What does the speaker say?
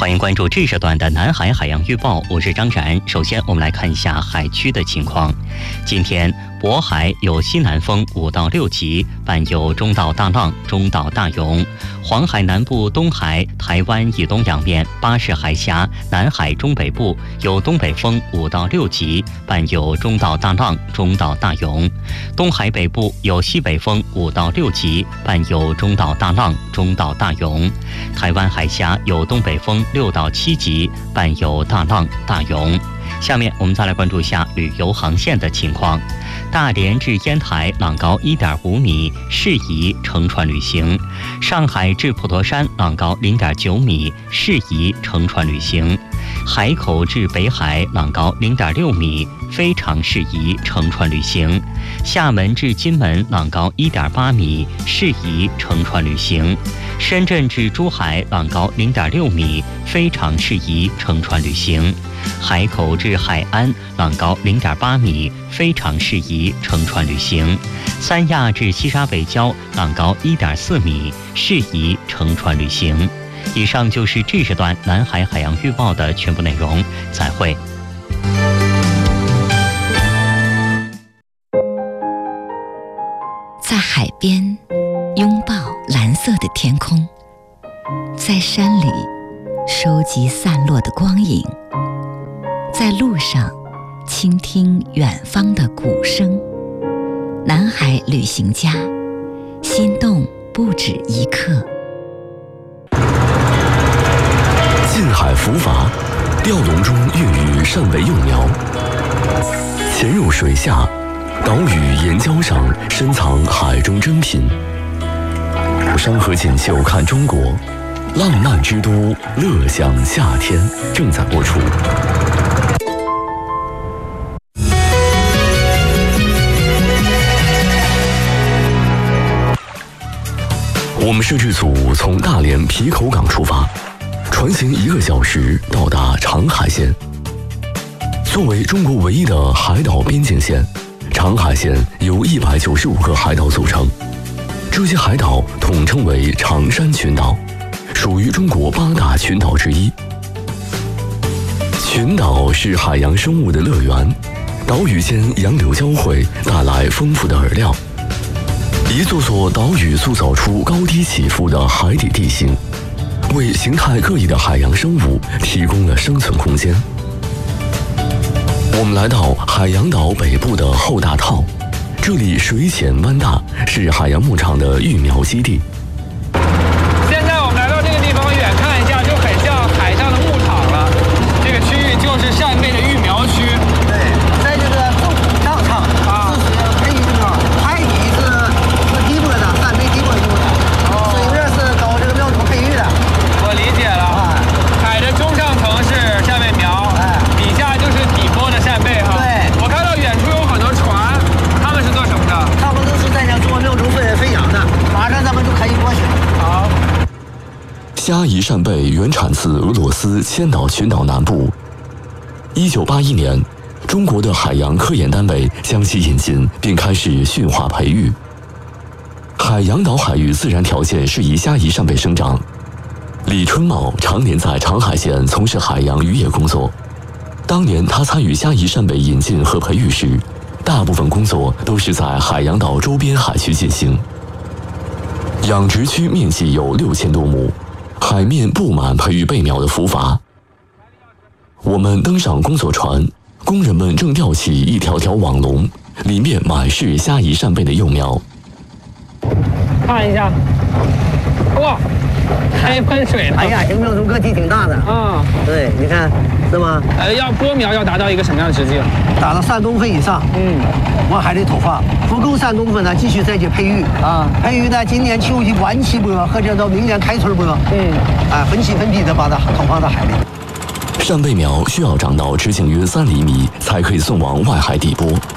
欢迎关注这时段的南海海洋预报，我是张然。首先，我们来看一下海区的情况。今天，渤海有西南风5到6级，伴有中到大浪、中到大涌；黄海南部、东海、台湾以东两面、巴士海峡、南海中北部有东北风5到6级，伴有中到大浪、中到大涌；东海北部有西北风5到6级，伴有中到大浪、中到大涌；台湾海峡有东北风6到7级，伴有大浪、大涌。下面我们再来关注一下旅游航线的情况。大连至烟台浪高1.5米，适宜乘船旅行；上海至普陀山浪高0.9米，适宜乘船旅行；海口至北海浪高0.6米，非常适宜乘船旅行；厦门至金门浪高1.8米，适宜乘船旅行；深圳至珠海浪高0.6米，非常适宜乘船旅行；海口至海安浪高0.8米，非常适宜乘船旅行；三亚至西沙北礁浪高1.4米，适宜乘船旅行。以上就是这时段南海海洋预报的全部内容，再会。 在海边拥抱蓝色的天空，在山里收集散落的光影，在路上倾听远方的鼓声。南海旅行家，心动不止一刻。 近海浮筏，钓笼中孕育扇贝幼苗。潜入水下，岛屿岩礁上深藏海中珍品。山河锦绣看中国，浪漫之都乐享夏天正在播出。我们摄制组从大连皮口港出发，船行1个小时到达长海县。作为中国唯一的海岛边境线，长海县由195个海岛组成，这些海岛统称为长山群岛，属于中国8大群岛之一。群岛是海洋生物的乐园，岛屿间洋流交汇，带来丰富的饵料。一座座岛屿塑造出高低起伏的海底地形，为形态各异的海洋生物提供了生存空间。我们来到海洋岛北部的后大套，这里水浅湾大，是海洋牧场的育苗基地。 现在我们来到这个地方，远看一下就很像海上的牧场了。这个区域就是扇贝的育苗区。 对，在这个种土上场啊，是培育这个海底是低波的扇贝低波用的，水面是搞这个苗种培育的。 我理解了，海的中上层是扇贝苗，底下就是底波的扇贝哈。 对， 我看到远处有很多船，他们是做什么的？ 他们都是在这做苗种飞扬的，马上咱们就可以过去。 好。 虾夷扇贝原产自俄罗斯千岛群岛南部。1981年，中国的海洋科研单位将其引进并开始驯化培育。海洋岛海域自然条件适宜虾夷扇贝生长。李春茂常年在长海县从事海洋渔业工作。当年他参与虾夷扇贝引进和培育时，大部分工作都是在海洋岛周边海区进行。养殖区面积有6000多亩，海面布满培育贝苗的浮筏。我们登上工作船，工人们正吊起一条条网笼，里面满是虾夷扇贝的幼苗。 看一下，哇，还喷水呢！ 哎呀，这个苗种个体挺大的啊。对，你看是吗？ 要播苗要达到一个什么样的直径？ 达到3公分以上，往海里投放。不够3公分呢，继续再去培育啊。培育呢，今年秋季晚期播，或者到明年开春播。分期分批的把它投放到海里。 扇贝苗需要长到直径约3厘米，才可以送往外海底播。